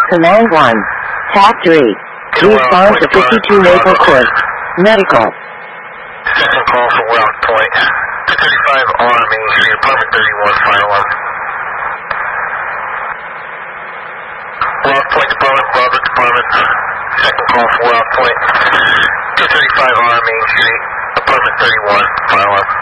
Command 1. Tab 3. Respond to 52 Maple Court. Medical. Second call for Route Point. 235 R Main Street, apartment 31, fire alarm. Route Point Department, Bravo Department. Second call for Route Point. 235 R Main Street, apartment 31, fire alarm.